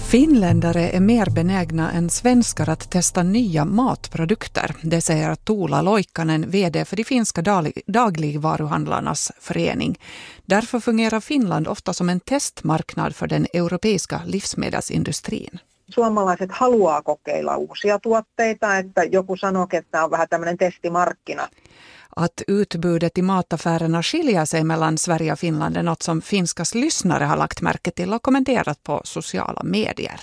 Finländare är mer benägna än svenskar att testa nya matprodukter. Det säger Tuula Loikkanen, vd för de finska dagligvaruhandlarnas förening. Därför fungerar Finland ofta som en testmarknad för den europeiska livsmedelsindustrin. Suomalaiset haluaa kokeilla uusia tuotteita, että joku sanoo, että tämä on vähän tämmöinen testimarkkina. Att utbudet i mataffärerna skiljer sig mellan Sverige och Finland är något som finskas lyssnare har lagt märke till och kommenterat på sociala medier.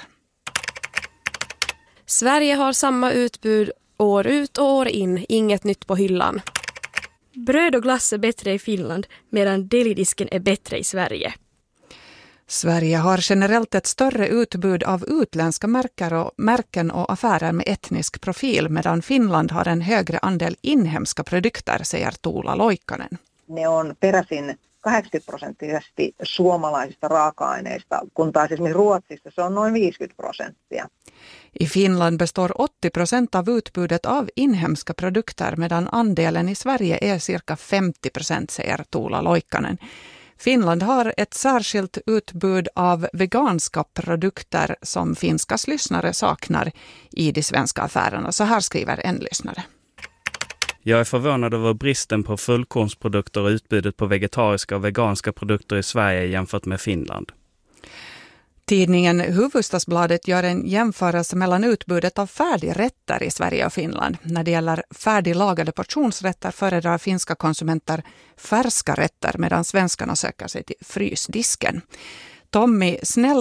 Sverige har samma utbud år ut och år in, inget nytt på hyllan. Bröd och glass är bättre i Finland medan delidisken är bättre i Sverige. Sverige har generellt ett större utbud av utländska märken och affärer med etnisk profil, medan Finland har en högre andel inhemska produkter, säger Tuula Loikkanen. Ne on peräisin 80% suomalaisista raaka-aineista, kun taas esimerkiksi Ruotsissa se on noin 50%. I Finland består 80% av utbudet av inhemska produkter, medan andelen i Sverige är cirka 50%, säger Tuula Loikkanen. Finland har ett särskilt utbud av veganska produkter som finskas lyssnare saknar i de svenska affärerna. Så här skriver en lyssnare. Jag är förvånad över bristen på fullkornsprodukter och utbudet på vegetariska och veganska produkter i Sverige jämfört med Finland. Tidningen Hufvudstadsbladet gör en jämförelse mellan utbudet av färdigrätter i Sverige och Finland. När det gäller färdiglagade portionsrätter föredrar finska konsumenter färska rätter medan svenskarna söker sig till frysdisken. Tommy Snell